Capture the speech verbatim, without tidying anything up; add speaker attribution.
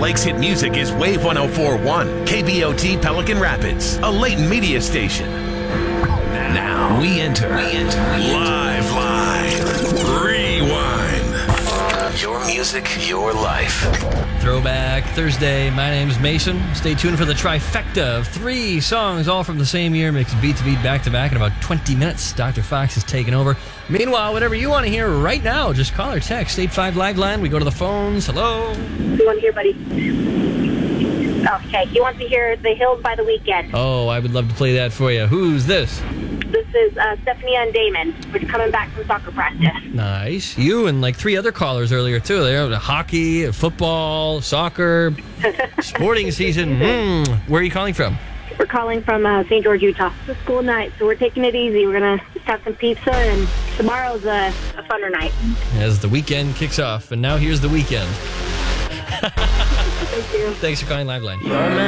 Speaker 1: Lake's hit music is Wave one oh four point one, K B O T Pelican Rapids, a Layton media station. Now we enter, we enter Live Line Rewind. Your music, your life.
Speaker 2: Throwback Thursday. My name's Mason. Stay tuned for the trifecta of three songs, all from the same year, mixed beat to beat back to back in about twenty minutes. Doctor Fox is taking over. Meanwhile, whatever you want to hear right now, just call or text eight five Live Line. We go to the phones. Hello.
Speaker 3: You want to hear, buddy? Okay, he wants to hear The Hills by The Weeknd.
Speaker 2: Oh, I would love to play that for you. Who's this?
Speaker 3: This is uh, Stephanie and Damon. We're coming back from soccer practice.
Speaker 2: Nice. You and like three other callers earlier, too. They're hockey, football, soccer, sporting season. Mm. Where are you calling from?
Speaker 3: We're calling from uh, Saint George, Utah. It's a school night, so we're taking it easy. We're going to just have some pizza, and tomorrow's a, a funner night.
Speaker 2: As the weekend kicks off, and now here's the weekend.
Speaker 3: Thank you.
Speaker 2: Thanks for calling Live Line.